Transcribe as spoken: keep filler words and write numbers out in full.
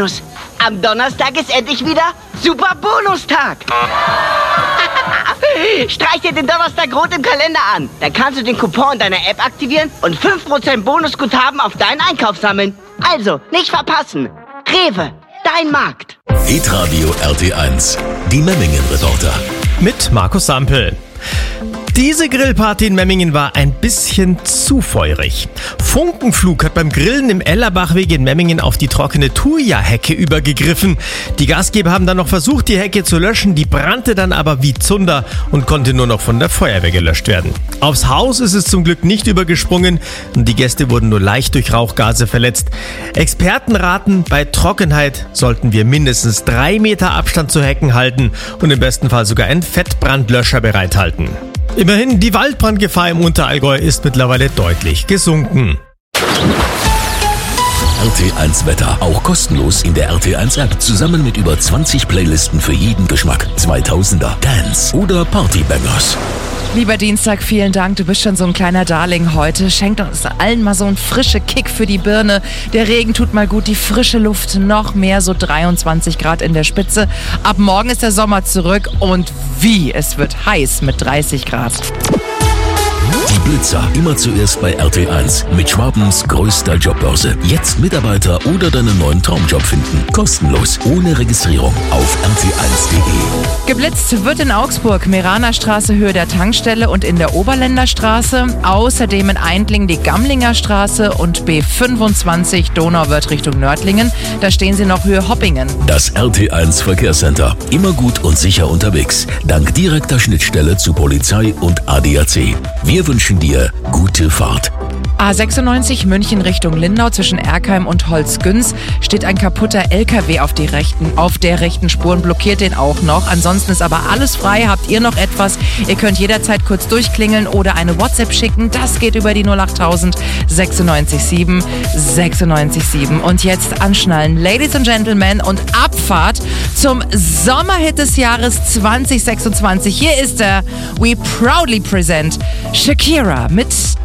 Bonus. Am Donnerstag ist endlich wieder Super Bonustag. Streich dir den Donnerstag rot im Kalender an. Dann kannst du den Coupon in deiner App aktivieren und fünf Prozent Bonusguthaben auf deinen Einkauf sammeln. Also, nicht verpassen. Rewe, dein Markt. Hitradio R T eins, die Memmingen-Reporter. Mit Markus Sampel. Diese Grillparty in Memmingen war ein bisschen zu feurig. Funkenflug hat beim Grillen im Ellerbachweg in Memmingen auf die trockene Thuja-Hecke übergegriffen. Die Gastgeber haben dann noch versucht, die Hecke zu löschen, die brannte dann aber wie Zunder und konnte nur noch von der Feuerwehr gelöscht werden. Aufs Haus ist es zum Glück nicht übergesprungen und die Gäste wurden nur leicht durch Rauchgase verletzt. Experten raten, bei Trockenheit sollten wir mindestens drei Meter Abstand zu Hecken halten und im besten Fall sogar einen Fettbrandlöscher bereithalten. Immerhin, die Waldbrandgefahr im Unterallgäu ist mittlerweile deutlich gesunken. R T eins Wetter, auch kostenlos in der R T eins App, zusammen mit über zwanzig Playlisten für jeden Geschmack. zweitausender, Dance oder Partybangers. Lieber Dienstag, vielen Dank. Du bist schon so ein kleiner Darling heute. Schenkt uns allen mal so einen frischen Kick für die Birne. Der Regen tut mal gut, die frische Luft noch mehr, so dreiundzwanzig Grad in der Spitze. Ab morgen ist der Sommer zurück und wie, es wird heiß mit dreißig Grad. Die Blitzer, immer zuerst bei R T eins mit Schwabens größter Jobbörse. Jetzt Mitarbeiter oder deinen neuen Traumjob finden. Kostenlos, ohne Registrierung auf R T eins punkt de. Geblitzt wird in Augsburg, Meranerstraße Höhe der Tankstelle und in der Oberländerstraße. Außerdem in Eindling die Gamlinger Straße und B fünfundzwanzig Donauwörth Richtung Nördlingen. Da stehen sie noch Höhe Hoppingen. Das R T eins Verkehrscenter. Immer gut und sicher unterwegs. Dank direkter Schnittstelle zu Polizei und A D A C. Wir wünschen dir gute Fahrt. A sechsundneunzig München Richtung Lindau zwischen Erkheim und Holzgünz steht ein kaputter L K W auf, die rechten, auf der rechten Spur und blockiert den auch noch. Ansonsten ist aber alles frei. Habt ihr noch etwas? Ihr könnt jederzeit kurz durchklingeln oder eine WhatsApp schicken. Das geht über die null acht null null sechs sieben sechs sechs sieben. Und jetzt anschnallen, Ladies and Gentlemen, und Abfahrt zum Sommerhit des Jahres zwanzig sechsundzwanzig. Hier ist er. We proudly present Shakira mit